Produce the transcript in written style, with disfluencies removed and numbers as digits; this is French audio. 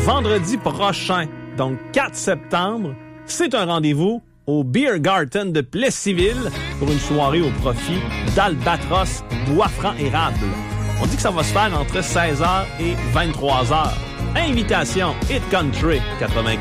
vendredi prochain, donc 4 septembre, c'est un rendez-vous au Beer Garden de Plessisville pour une soirée au profit d'Albatros Bois-Franc Érable. On dit que ça va se faire entre 16h et 23h. Invitation Hit Country 95.9.